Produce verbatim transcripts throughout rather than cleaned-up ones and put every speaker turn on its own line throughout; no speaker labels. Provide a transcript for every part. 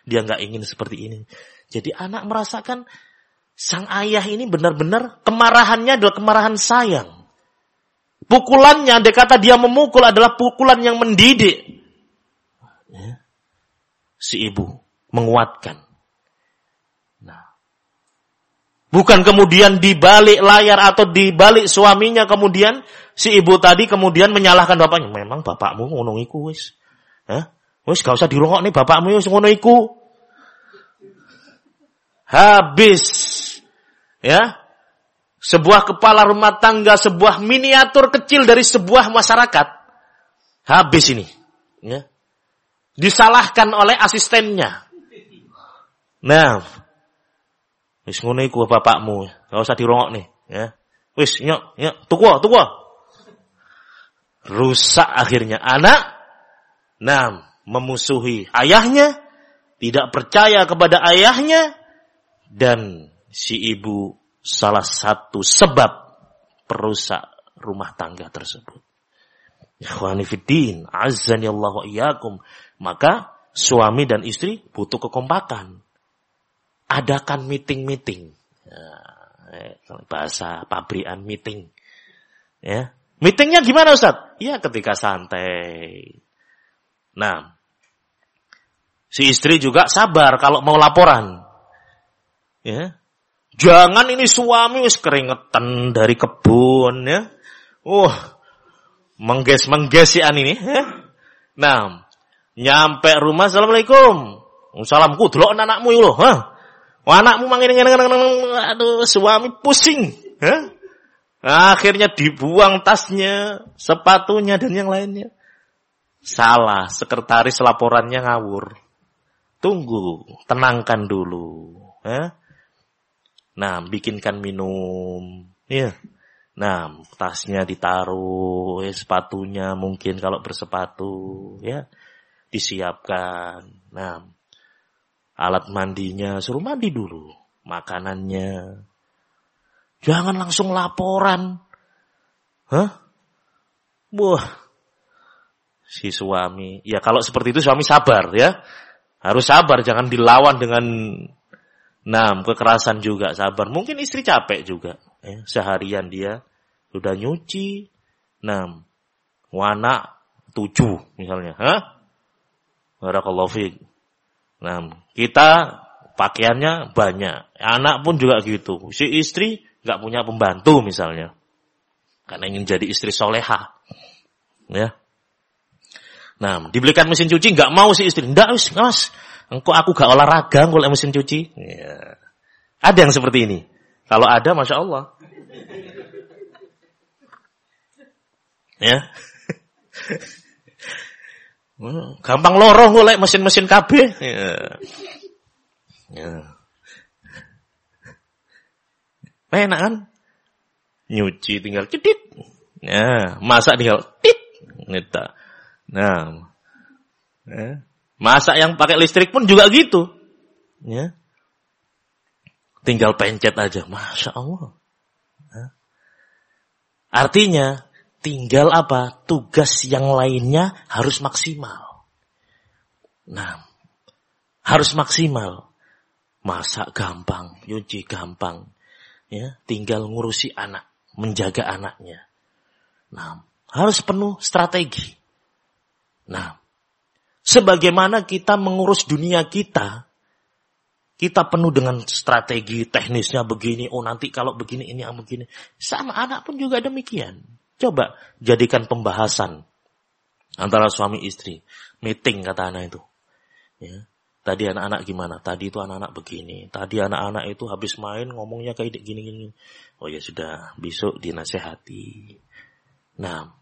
Dia nggak ingin seperti ini. Jadi anak merasakan sang ayah ini benar-benar kemarahannya adalah kemarahan sayang. Pukulannya, andai kata dia memukul adalah pukulan yang mendidik. Ya. Si ibu menguatkan. Nah, bukan kemudian di balik layar atau di balik suaminya kemudian si ibu tadi kemudian menyalahkan bapaknya. Memang bapakmu ngono iku wis. Hah? Wis gak usah dirongok nih bapakmu wis ngono iku. Habis. Ya. Sebuah kepala rumah tangga, sebuah miniatur kecil dari sebuah masyarakat. Habis ini. Ya. Disalahkan oleh asistennya. Nah. Wis ngono iku bapakmu, gak usah dirongok nih, ya. Wis nyok, nyok, tuku, tuku. Rusak akhirnya anak. Nah, memusuhi ayahnya, tidak percaya kepada ayahnya, dan si ibu salah satu sebab perusak rumah tangga tersebut. Ikhwani fiddin, azzani Allah wa iyyakum. Maka suami dan istri butuh kekompakan. Adakan meeting-meeting. Ya, bahasa pabrikan meeting. Ya. Meetingnya gimana Ustaz? Ya ketika santai. Nah, si istri juga sabar kalau mau laporan. Ya. Jangan ini suami wis keringetan dari kebun ya. Uh, mengges-menggesian ini ya. Nah, nyampe rumah, Assalamualaikum. Salamku delok anakmu lho, ha. Anakmu mangene ngene aduh suami pusing, ha. Akhirnya dibuang tasnya, sepatunya dan yang lainnya. Salah, sekretaris laporannya ngawur. Tunggu, tenangkan dulu. Ya. Nah, bikinkan minum. Ya. Nah, tasnya ditaruh, ya, sepatunya mungkin kalau bersepatu. Ya. Disiapkan. Nah, alat mandinya suruh mandi dulu. Makanannya. Jangan langsung laporan. Hah? Wah. Si suami, ya kalau seperti itu suami sabar ya. Harus sabar, jangan dilawan dengan nah, kekerasan juga, sabar. Mungkin istri capek juga, ya. Seharian dia sudah nyuci, nah, anak tujuh misalnya, hah? Barakallahu fiik. Nah, kita pakaiannya banyak, anak pun juga gitu. Si istri nggak punya pembantu misalnya, karena ingin jadi istri soleha, ya. Nah, dibelikan mesin cuci, nggak mau si istri. Nggak, wis, mas, engkau aku gak olahraga, engkau mesin cuci. Ya. Ada yang seperti ini. Kalau ada, masya Allah. Ya, gampang lorong golek mesin-mesin K B. Ya. Ya. Enak kan? Nyuci tinggal cedit. Ya, masak tinggal tit. Neta. Nah, ya. Masak yang pakai listrik pun juga gitu, ya. Tinggal pencet aja, masya Allah. Ya. Artinya, tinggal apa? Tugas yang lainnya harus maksimal. Nah, harus maksimal. Masak gampang, nyuci gampang, ya. Tinggal ngurusi anak, menjaga anaknya. Nah, harus penuh strategi. Nah, sebagaimana kita mengurus dunia kita, kita penuh dengan strategi teknisnya begini, oh nanti kalau begini, ini yang begini. Sama anak pun juga demikian. Coba jadikan pembahasan antara suami istri. Meeting kata anak itu. Ya. Tadi anak-anak gimana? Tadi itu anak-anak begini. Tadi anak-anak itu habis main ngomongnya kayak gini-gini. Oh ya sudah, besok dinasehati. Nah,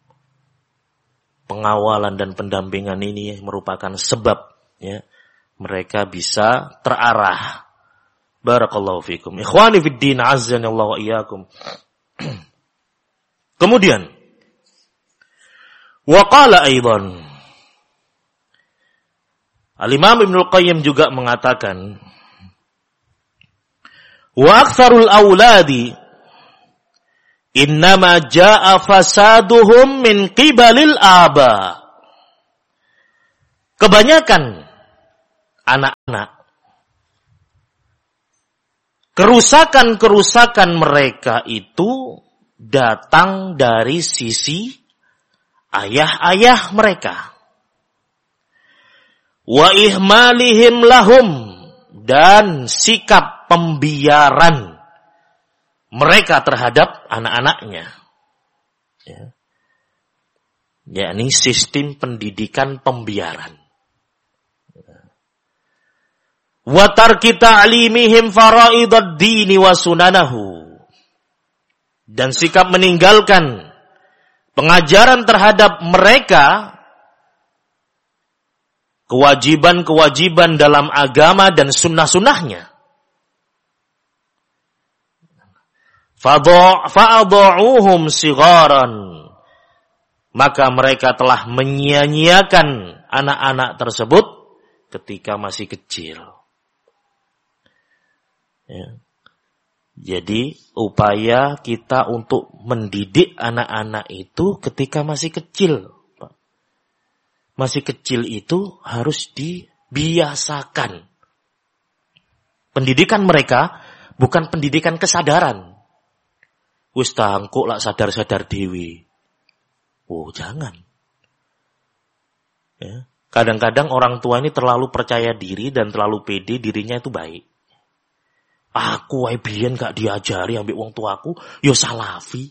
pengawalan dan pendampingan ini merupakan sebab ya mereka bisa terarah. Barakallahu fikum. Ikhwani fid din, azzani Allah wa iyyakum. Kemudian wa qala aidan, Al-Imam Ibnul Qayyim juga mengatakan, wa aktsarul auladi innama jaa fasaduhum min qibalil aba. Kebanyakan anak-anak. Kerusakan-kerusakan mereka itu datang dari sisi ayah-ayah mereka. Wa ihmalihim lahum, dan sikap pembiaran mereka terhadap anak-anaknya. Ya. Yakni sistem pendidikan pembiaran. Wa tarki ta'limihim faraidad dini wa sunanahu, dan sikap meninggalkan pengajaran terhadap mereka kewajiban-kewajiban dalam agama dan sunnah-sunnahnya. Fa'adha'uhum sigharan, maka mereka telah menyia-nyiakan anak-anak tersebut ketika masih kecil. Ya. Jadi upaya kita untuk mendidik anak-anak itu ketika masih kecil. Masih kecil itu harus dibiasakan. Pendidikan mereka bukan pendidikan kesadaran. Wis tangkuk lak sadar-sadar dewi. Oh, jangan. Ya. Kadang-kadang orang tua ini terlalu percaya diri dan terlalu pede dirinya itu baik. Aku wae biyen gak diajari ambek wong tuaku, yo salafi.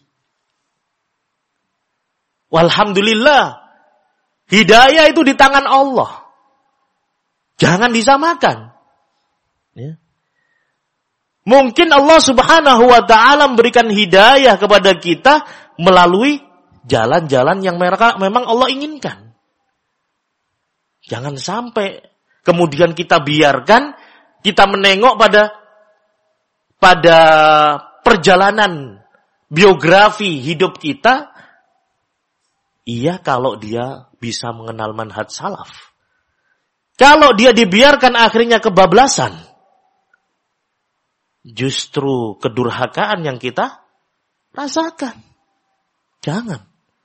Walhamdulillah. Hidayah itu di tangan Allah. Jangan disamakan. Ya. Mungkin Allah Subhanahu wa taala memberikan hidayah kepada kita melalui jalan-jalan yang mereka memang Allah inginkan. Jangan sampai kemudian kita biarkan, kita menengok pada pada perjalanan biografi hidup kita, iya kalau dia bisa mengenal manhaj salaf. Kalau dia dibiarkan akhirnya kebablasan, justru kedurhakaan yang kita rasakan. Jangan.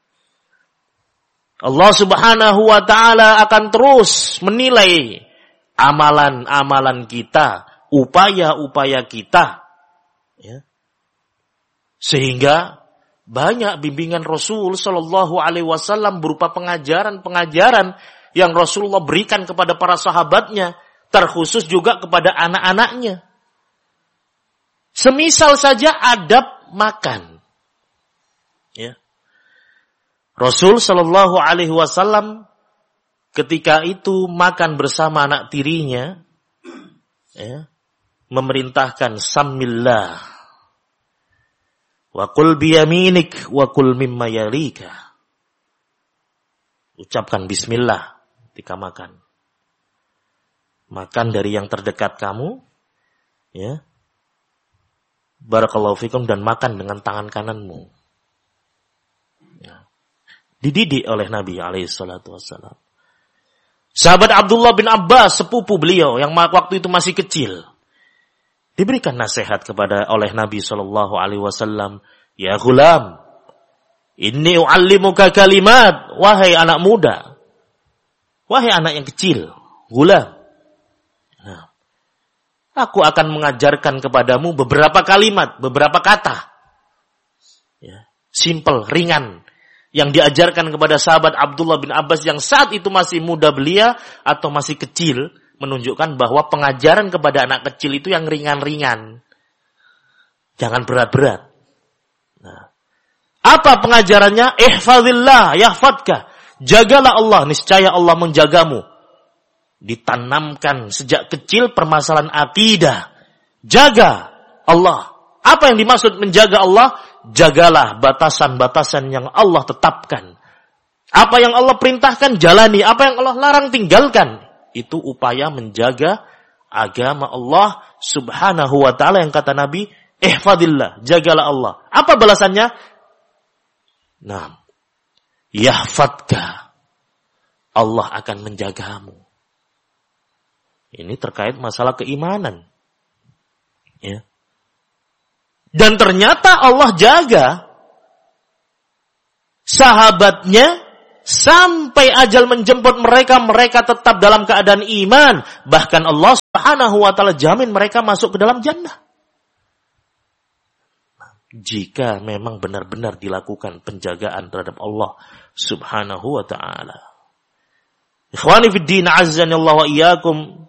Allah Subhanahu wa taala akan terus menilai amalan-amalan kita, upaya-upaya kita. Ya. Sehingga banyak bimbingan Rasul Shallallahu Alaihi Wasallam berupa pengajaran-pengajaran yang Rasulullah berikan kepada para sahabatnya, terkhusus juga kepada anak-anaknya. Semisal saja adab makan. Ya. Rasul Shallallahu Alaihi Wasallam ketika itu makan bersama anak tirinya, ya, memerintahkan samillah wa kul biyaminik wa kul mimma yalika. Ucapkan bismillah ketika makan. Makan dari yang terdekat kamu, ya. Barakallahu fikum, dan makan dengan tangan kananmu. Ya. Dididik oleh Nabi alaihi salatu wassalam. Sahabat Abdullah bin Abbas, sepupu beliau yang waktu itu masih kecil, diberikan nasihat kepada oleh Nabi sallallahu alaihi wasallam, "Ya ghulam, inni u'allimuka kalimat." Wahai anak muda, wahai anak yang kecil, ghulam. Nah, aku akan mengajarkan kepadamu beberapa kalimat, beberapa kata. Ya, simple, ringan, yang diajarkan kepada sahabat Abdullah bin Abbas yang saat itu masih muda belia atau masih kecil, menunjukkan bahwa pengajaran kepada anak kecil itu yang ringan-ringan. Jangan berat-berat. Nah, apa pengajarannya? Ihfazillah yahfadka. Jagalah Allah, niscaya Allah menjagamu. Ditanamkan sejak kecil permasalahan akidah. Jaga Allah. Apa yang dimaksud menjaga Allah? Jagalah batasan-batasan yang Allah tetapkan. Apa yang Allah perintahkan, jalani. Apa yang Allah larang, tinggalkan. Itu upaya menjaga agama Allah Subhanahu wa ta'ala yang kata Nabi, ihfadillah, jagalah Allah. Apa balasannya? Nah, yahfadka. Allah akan menjagamu. Ini terkait masalah keimanan. Ya. Dan ternyata Allah jaga sahabatnya Sampai ajal menjemput mereka, mereka tetap dalam keadaan iman. Bahkan Allah Subhanahu wa ta'ala jamin mereka masuk ke dalam jannah. Jika memang benar-benar dilakukan penjagaan terhadap Allah Subhanahu wa ta'ala. Ikhwani fid din, azzani Allah wa iyyakum.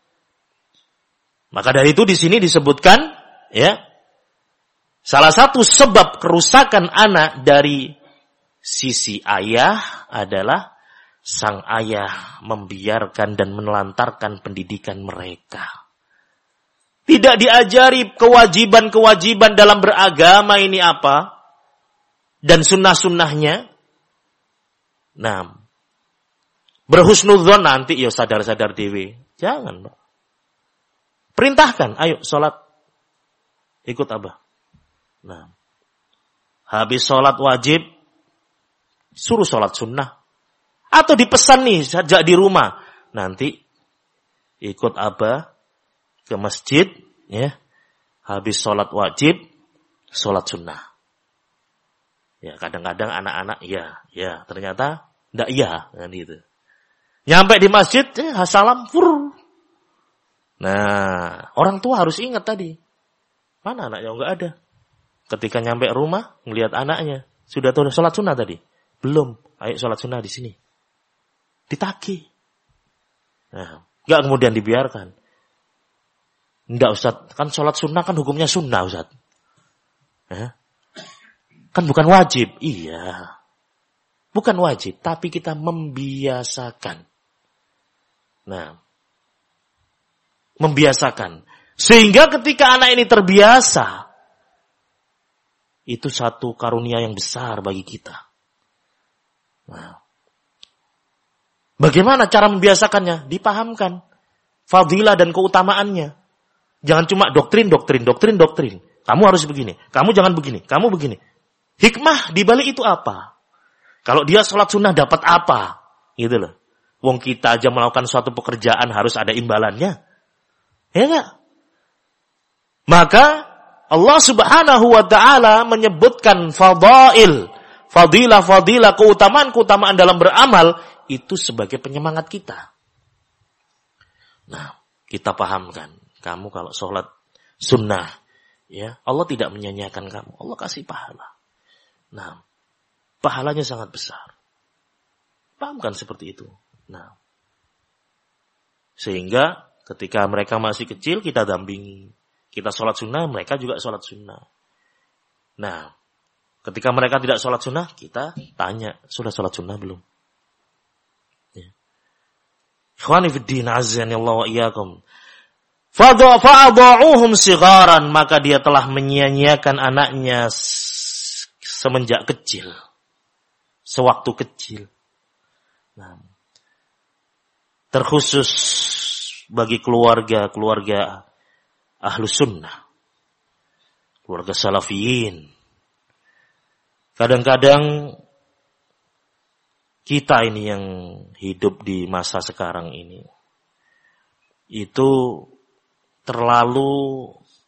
Maka dari itu di sini disebutkan, ya, salah satu sebab kerusakan anak dari sisi ayah adalah sang ayah membiarkan dan menelantarkan pendidikan mereka. Tidak diajari kewajiban-kewajiban dalam beragama ini apa, dan sunnah-sunnahnya. Nah, berhusnudzon nanti ya sadar-sadar dewe. Jangan, Pak. Perintahkan, ayo sholat. Ikut abah. Nah, habis sholat wajib, suruh sholat sunnah. Atau dipesan nih, sejak di rumah. Nanti ikut abah ke masjid, ya. Habis sholat wajib, sholat sunnah. Ya, kadang-kadang anak-anak, ya, ya, ternyata enggak iya, kan gitu. Nyampe di masjid, eh, salam, fur. Nah, orang tua harus ingat tadi. Mana anaknya? Enggak ada. Ketika nyampe rumah, ngelihat anaknya. Sudah tuh sholat sunnah tadi? Belum. Ayo sholat sunnah di sini. Ditagih. Nah, enggak kemudian dibiarkan. Enggak, Ustaz. Kan sholat sunnah kan hukumnya sunnah, Ustaz. Eh? Kan bukan wajib. Iya. Bukan wajib, tapi kita membiasakan. Nah, membiasakan. Sehingga ketika anak ini terbiasa, itu satu karunia yang besar bagi kita. Nah, bagaimana cara membiasakannya? Dipahamkan fadilah dan keutamaannya. Jangan cuma doktrin, doktrin, doktrin, doktrin. Kamu harus begini, kamu jangan begini, kamu begini. Hikmah di balik itu apa? Kalau dia sholat sunnah dapat apa? Gitu loh. Wong kita aja melakukan suatu pekerjaan harus ada imbalannya. Ya enggak? Maka Allah Subhanahu wa ta'ala menyebutkan fadail, fadilah-fadilah, keutamaan-keutamaan dalam beramal itu sebagai penyemangat kita. Nah, kita pahamkan, kamu kalau sholat sunnah, ya, Allah tidak menyanyiakan kamu, Allah kasih pahala. Nah, pahalanya sangat besar. Pahamkan seperti itu. Nah, sehingga ketika mereka masih kecil kita dampingi. Kita sholat sunnah, mereka juga sholat sunnah. Nah, ketika mereka tidak sholat sunnah, kita tanya, sudah sholat sunnah belum? Ya. Ikhwani fiddin, azzani Allah wa iyyakum. Fa'adha'uhum sigharan, maka dia telah menyia-nyiakan anaknya semenjak kecil. Sewaktu kecil. Nah, terkhusus bagi keluarga-keluarga Ahlus Sunnah, keluarga Salafiyin. Kadang-kadang kita ini yang hidup di masa sekarang ini itu terlalu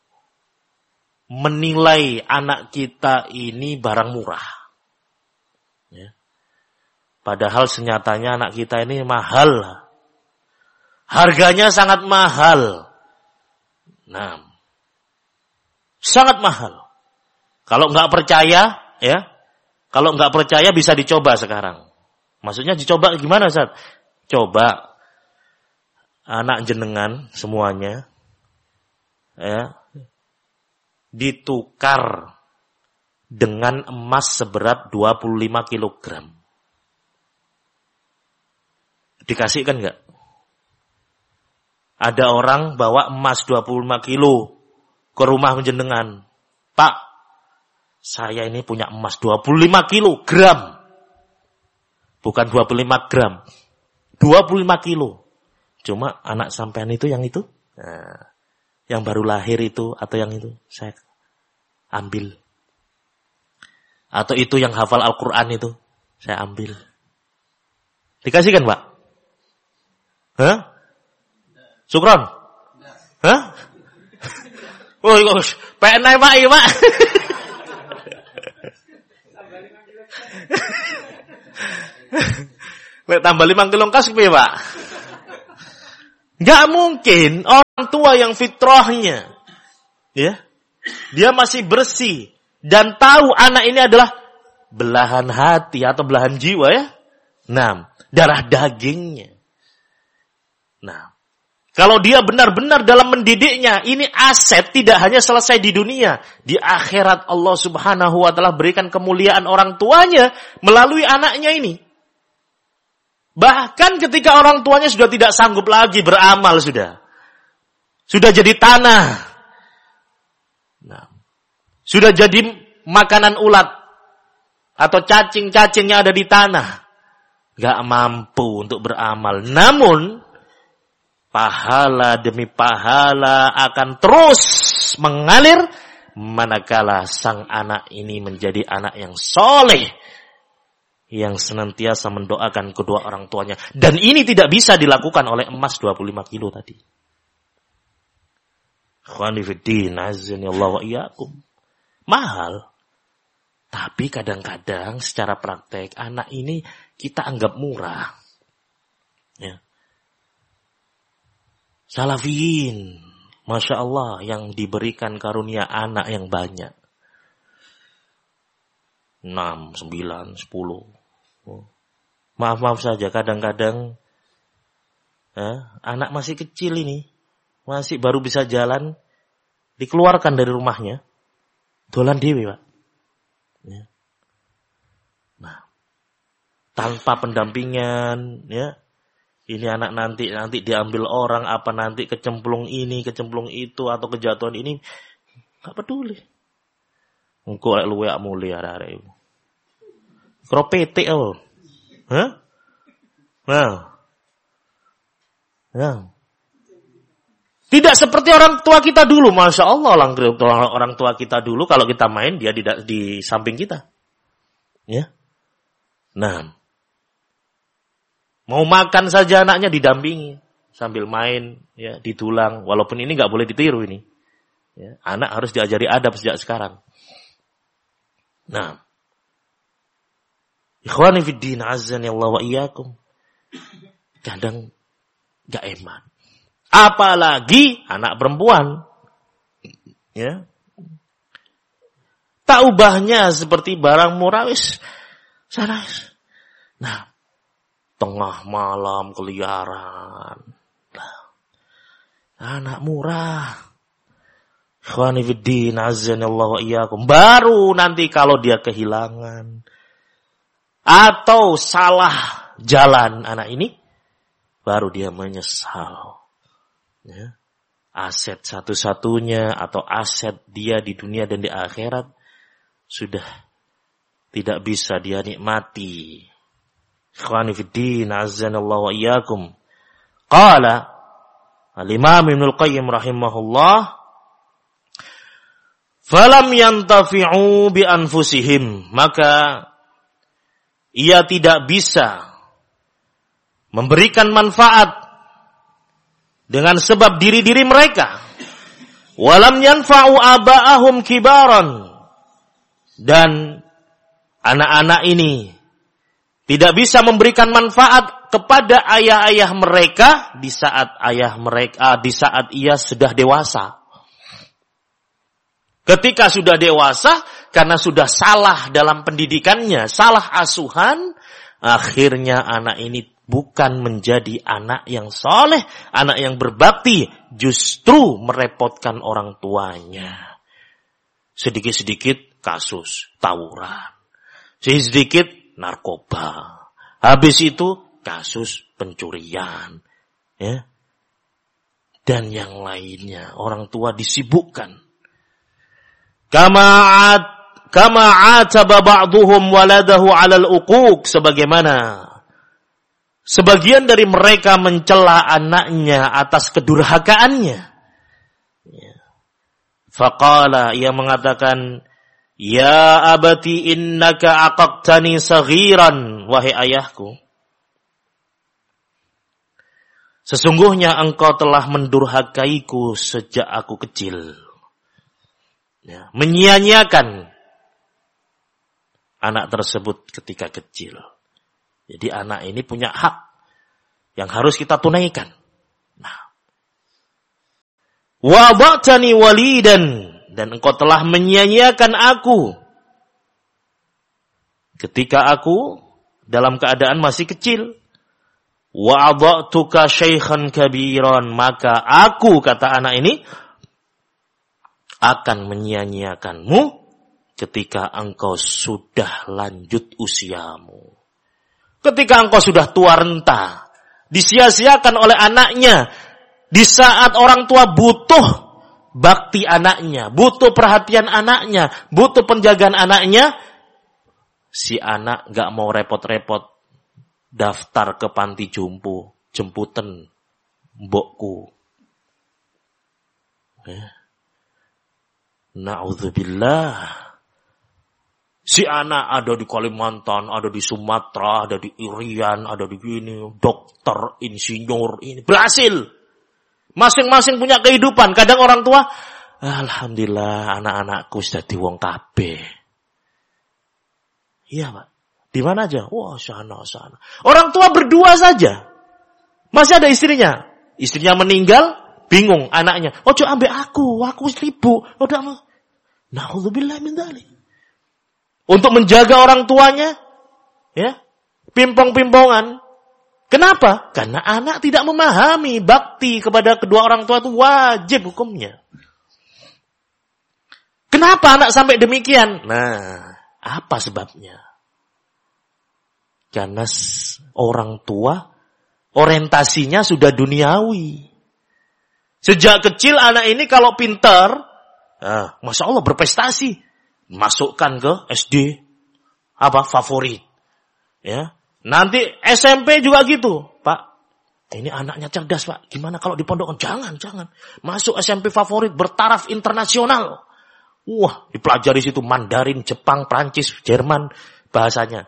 menilai anak kita ini barang murah. Ya. Padahal senyatanya anak kita ini mahal. Harganya sangat mahal. Nah, sangat mahal. Kalau nggak percaya, ya, kalau nggak percaya bisa dicoba sekarang. Maksudnya dicoba gimana, Ustaz? Coba anak jenengan semuanya, ya, ditukar dengan emas seberat dua puluh lima kilogram. Dikasihkan nggak? Ada orang bawa emas dua puluh lima kilo ke rumah jenengan. Pak, saya ini punya emas dua puluh lima kilogram. Bukan dua puluh lima gram. dua puluh lima kilo. Cuma anak sampean itu yang itu. Nah, yang baru lahir itu atau yang itu. Saya ambil. Atau itu yang hafal Al-Quran itu. Saya ambil. Dikasihkan, Pak? Hah? Sukron? Hah? Oh, pengen naik Pak, iya Pak. Lek tambah lima kilo kas piye, Pak? Enggak mungkin orang tua yang fitrahnya ya, dia masih bersih dan tahu anak ini adalah belahan hati atau belahan jiwa ya. Nah, darah dagingnya. Nah, kalau dia benar-benar dalam mendidiknya, ini aset tidak hanya selesai di dunia. Di akhirat Allah Subhanahu wa taala berikan kemuliaan orang tuanya melalui anaknya ini. Bahkan ketika orang tuanya sudah tidak sanggup lagi beramal sudah. Sudah jadi tanah. Nah, sudah jadi makanan ulat. Atau cacing-cacing yang ada di tanah. Gak mampu untuk beramal. Namun, pahala demi pahala akan terus mengalir. Manakala sang anak ini menjadi anak yang soleh. Yang senantiasa mendoakan kedua orang tuanya. Dan ini tidak bisa dilakukan oleh emas dua puluh lima kilo tadi. Khonifuddin, azani Allah wa iyyakum. Mahal. Tapi kadang-kadang secara praktek anak ini kita anggap murah. Ya. Salafiyin, Masya Allah, yang diberikan karunia anak yang banyak. Enam, sembilan, sepuluh. Maaf-maaf saja, kadang-kadang eh, anak masih kecil ini, masih baru bisa jalan, dikeluarkan dari rumahnya, dolan dewe, Pak. Ya. Nah, tanpa pendampingan, ya, ini anak nanti nanti diambil orang, apa nanti kecemplung ini, kecemplung itu, atau kejatuhan ini, nggak peduli. Engkau lek luwe mulia arek iku. Kropetik apa? Hah? Nah. Nah. Tidak seperti orang tua kita dulu, Masya Allah, orang tua kita dulu kalau kita main dia di, di samping kita. Ya. Nah. Mau makan saja anaknya didampingi sambil main, ya, ditulang. Walaupun ini nggak boleh ditiru ini. Ya, anak harus diajari adab sejak sekarang. Nah. Ikhwani fiddin, azani Allah wa iyyakum. Kadang gak eman. Apalagi anak perempuan. Ya. Tak ubahnya seperti barang murah wis. Sana. Nah, tengah malam keliaran. Nah, anak murah. Ikhwani fiddin, azani Allah wa iyyakum. Baru nanti kalau dia kehilangan atau salah jalan anak ini, baru dia menyesal. Ya. Aset satu-satunya atau aset dia di dunia dan di akhirat sudah tidak bisa dia nikmati. Ikhwani fiddin, azanallahu wa iyyakum. Qala al-Imam Ibnul Qayyim rahimahullah, falam yantafi'u bi anfusihim, maka ia tidak bisa memberikan manfaat dengan sebab diri-diri mereka. Walam yanfa'u aba'ahum kibaran. Dan anak-anak ini tidak bisa memberikan manfaat kepada ayah-ayah mereka di saat ayah mereka di saat ia sudah dewasa. Ketika sudah dewasa, karena sudah salah dalam pendidikannya, salah asuhan, akhirnya anak ini bukan menjadi anak yang soleh, anak yang berbakti, justru merepotkan orang tuanya. Sedikit-sedikit kasus tawuran, sedikit narkoba, habis itu kasus pencurian, ya, dan yang lainnya. Orang tua disibukkan. Kama kama ataba ba'dhum waladahu 'alal uquq, sebagaimana sebagian dari mereka mencela anaknya atas kedurhakaannya. Ya. Faqala, ia mengatakan, ya abati innaka aqaqtani saghiran, wahai ayahku, sesungguhnya engkau telah mendurhakaiku sejak aku kecil. Ya, menyia-nyiakan anak tersebut ketika kecil. Jadi anak ini punya hak yang harus kita tunaikan. Nah, wa ba'tani walidan, dan engkau telah menyia-nyiakan aku ketika aku dalam keadaan masih kecil. Wa adha'tuka syaikhan kabiran, maka aku, kata anak ini, akan menyia-nyiakanmu ketika engkau sudah lanjut usiamu. Ketika engkau sudah tua renta, disia-siakan oleh anaknya di saat orang tua butuh bakti anaknya, butuh perhatian anaknya, butuh penjagaan anaknya, si anak gak mau repot-repot daftar ke panti jompo, jemputan mbokku. Ya. Na'udzubillah. Si anak ada di Kalimantan, ada di Sumatera, ada di Irian, ada di gini, dokter, insinyur, ini berhasil. Masing-masing punya kehidupan. Kadang orang tua, alhamdulillah anak-anakku sudah di wong kabeh. Iya, Pak. Di mana aja? Wah, sana, sana. Orang tua berdua saja. Masih ada istrinya. Istrinya meninggal, bingung anaknya. Oh, coba ambil aku, aku sibuk. Udah, na'udzubillah min dzalik. Untuk menjaga orang tuanya, ya, pimpong-pimpongan. Kenapa? Karena anak tidak memahami bakti kepada kedua orang tua itu wajib hukumnya. Kenapa anak sampai demikian? Nah, apa sebabnya? Karena orang tua orientasinya sudah duniawi. Sejak kecil anak ini kalau pintar, nah, Masya Allah berprestasi. Masukkan ke S D apa favorit, ya. Nanti S M P juga gitu, Pak. Ini anaknya cerdas, Pak. Gimana kalau dipondokkan? Jangan, jangan. Masuk S M P favorit bertaraf internasional. Wah, dipelajari situ Mandarin, Jepang, Prancis, Jerman bahasanya.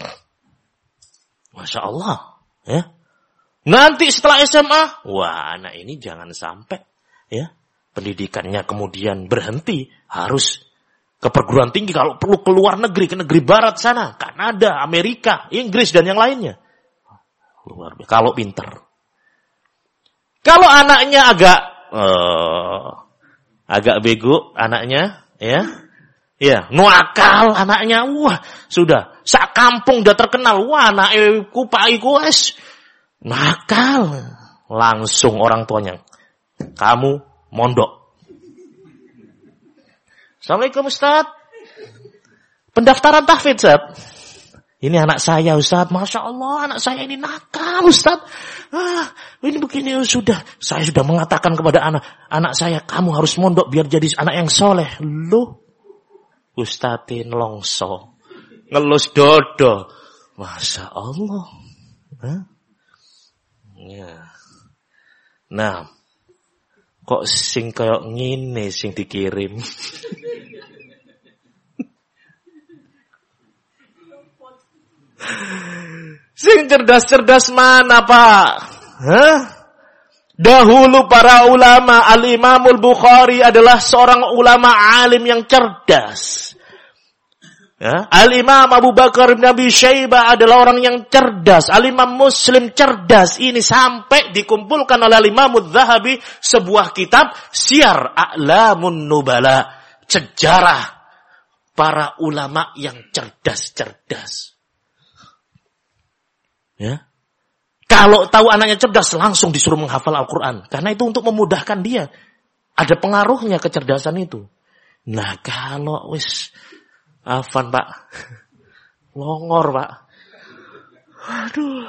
Masya Allah, ya. Nanti setelah S M A, wah, anak ini jangan sampai, ya, pendidikannya kemudian berhenti, harus ke perguruan tinggi, kalau perlu keluar negeri, ke negeri barat sana, Kanada, Amerika, Inggris, dan yang lainnya. Luar biasa, kalau pinter. Kalau anaknya agak, uh, agak bego, anaknya, ya, ya, nuakal anaknya, wah, sudah, sak kampung udah terkenal, wah, anakku, pak iku, es, nakal. Langsung orang tuanya, kamu mondok. Assalamualaikum Ustaz. Pendaftaran tahfidz, Ustaz. Ini anak saya, Ustaz. Masya Allah, anak saya ini nakal, Ustaz. Ah, ini begini, sudah. Saya sudah mengatakan kepada anak, anak saya, kamu harus mondok biar jadi anak yang soleh. Loh, Ustazin longso. Ngelus dodo. Masya Allah. Hah? Ya. Nah, kok sing kayak ngene sing dikirim. Sing cerdas-cerdas mana, Pak? Hah? Dahulu para ulama, Al-Imamul Bukhari adalah seorang ulama alim yang cerdas. Ya, Al-Imam Abu Bakar bin Abi Syaibah adalah orang yang cerdas. Al-Imam Muslim cerdas. Ini sampai dikumpulkan oleh Al-Imam Adz-Dzahabi sebuah kitab Syiar A'lamun Nubala, sejarah para ulama yang cerdas-cerdas. Ya. Kalau tahu anaknya cerdas, langsung disuruh menghafal Al-Quran. Karena itu untuk memudahkan dia. Ada pengaruhnya kecerdasan itu. Nah, kalau wis afan, Pak. Longor, Pak. Aduh.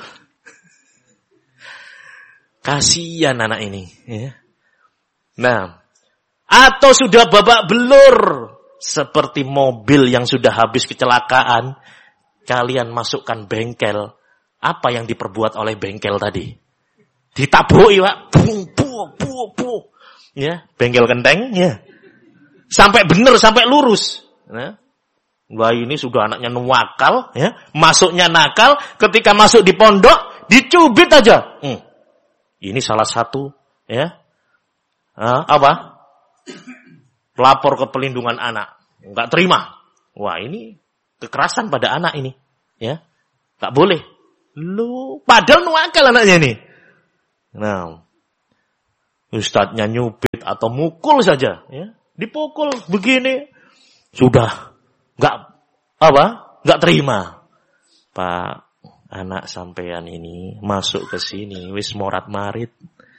Kasihan anak ini. Ya. Nah, atau sudah babak belur. Seperti mobil yang sudah habis kecelakaan. Kalian masukkan bengkel. Apa yang diperbuat oleh bengkel tadi? Ditabuhi, Pak. Bung, buh, buh, buh. Ya, bengkel kenteng, ya. Sampai benar, sampai lurus. Ya. Wah, ini sudah anaknya nuwakal, ya. Masuknya nakal, ketika masuk di pondok, dicubit aja. Hmm. Ini salah satu, ya. Ah, apa? Lapor ke pelindungan anak. Enggak terima. Wah, ini kekerasan pada anak ini, ya. Enggak boleh. Lu, padahal nuakal anaknya nih. Nah, ustadznya nyubit atau mukul saja, ya. Dipukul begini, sudah nggak apa, nggak terima. Pak, anak sampean ini masuk ke sini, wis morat marit,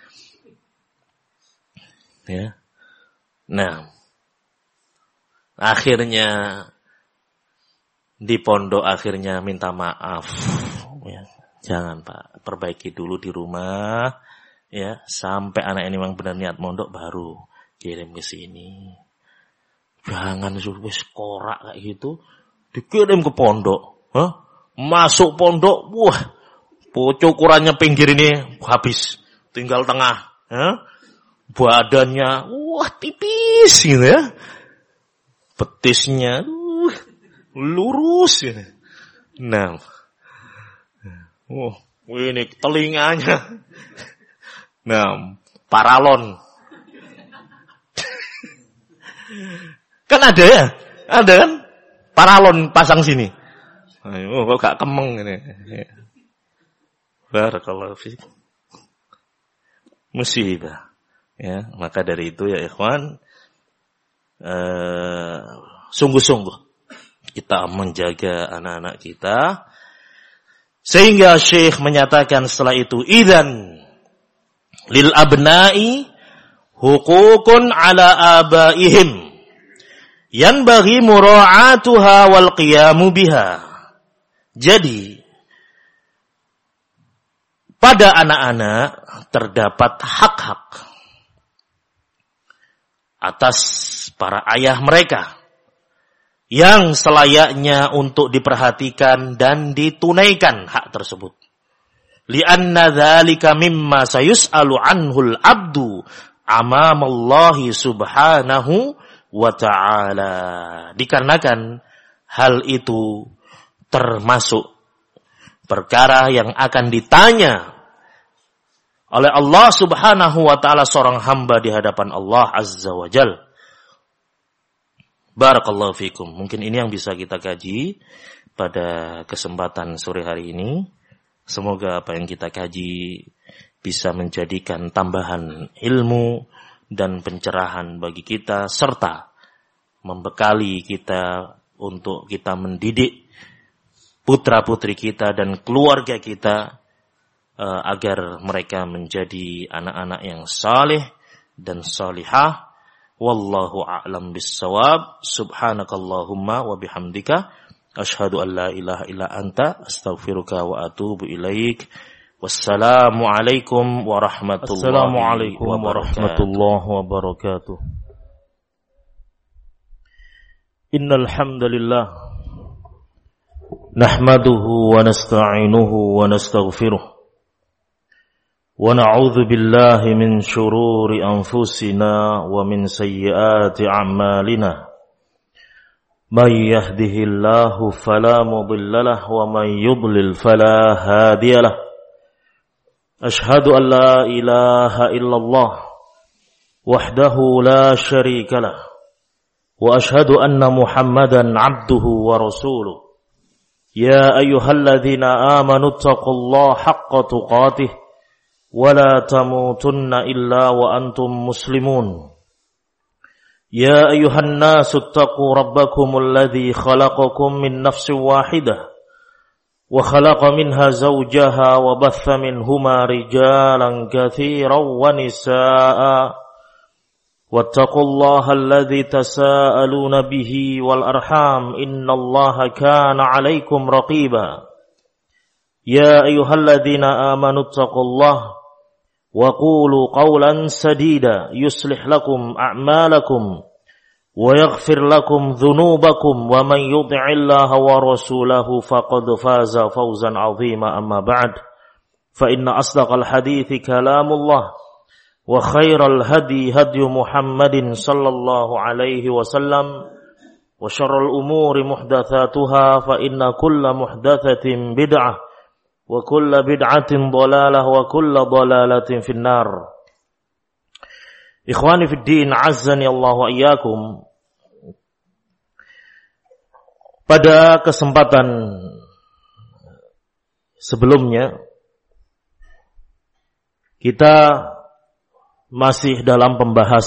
ya. Nah, akhirnya di pondok akhirnya minta maaf, ya. Jangan Pak, perbaiki dulu di rumah, ya, sampai anak ini memang benar niat mondok baru kirim ke sini. Jangan suruh korak kayak gitu dikirim ke pondok, hah? Masuk pondok, wah, ukurannya pinggir ini habis, tinggal tengah, hah? Badannya, wah, tipis gitu ya, betisnya, uh, lurus gitu. Nah, oh, ini telinganya. Nah, paralon. Kan ada ya? Ada kan? Paralon pasang sini. Oh, kok gak kemeng ini. Barakallahu fiik. Musibah. Ya, maka dari itu ya ikhwan, eh, sungguh-sungguh kita menjaga anak-anak kita. Sehingga Syekh menyatakan setelah itu, idzan lil abna'i hukukun ala abaihim yanbaghi mura'atuha wal qiyamu biha. Jadi pada anak-anak terdapat hak-hak atas para ayah mereka yang selayaknya untuk diperhatikan dan ditunaikan hak tersebut. Li'anna dzalika mimma sayus'alu anhul abdu amamallahi subhanahu wa ta'ala. Dikarenakan hal itu termasuk perkara yang akan ditanya oleh Allah subhanahu wa ta'ala seorang hamba di hadapan Allah azza wa jalla. Barakallahu fikum. Mungkin ini yang bisa kita kaji pada kesempatan sore hari ini. Semoga apa yang kita kaji bisa menjadikan tambahan ilmu dan pencerahan bagi kita, serta membekali kita untuk kita mendidik putra-putri kita dan keluarga kita uh, agar mereka menjadi anak-anak yang saleh dan salihah. Wallahu a'lam bis-shawab. Subhanakallahumma wa bihamdika asyhadu an la ilaha illa anta astaghfiruka wa atubu ilaik. Wassalamu alaikum warahmatullahi wabarakatuh. Innal hamdalillah nahmaduhu wa nasta'inuhu wa nastaghfiruh. ونعوذ بالله من شرور أنفسنا ومن سيئات أعمالنا من يهده الله فلا مضل له ومن يضلل فلا هادي له أشهد أن لا إله إلا الله وحده لا شريك له وأشهد أن محمدا عبده ورسوله يا أيها الذين آمنوا اتقوا الله حق تقاته ولا تموتن إلا وأنتم مسلمون يا أيها الناس اتقوا ربكم الذي خلقكم من نفس واحدة وخلق منها زوجها وبث منهما رجالا كثيرا ونساء واتقوا الله الذي تساءلون به والأرحام إن الله كان عليكم رقيبا يا أيها الذين آمنوا اتقوا الله وقولوا قولا سديدا يصلح لكم أعمالكم ويغفر لكم ذنوبكم ومن يطع الله ورسوله فقد فاز فوزا عظيما أما بعد فإن أصدق الحديث كلام الله وخير الهدي هدي محمد صلى الله عليه وسلم وشر الأمور محدثاتها فإن كل محدثة بدعة وكل بدعة ضلالة وكل ضلالة في النار. Ikhwani fid din, azzani Allah wa iyyakum. Pada kesempatan sebelumnya kita masih dalam pembahasan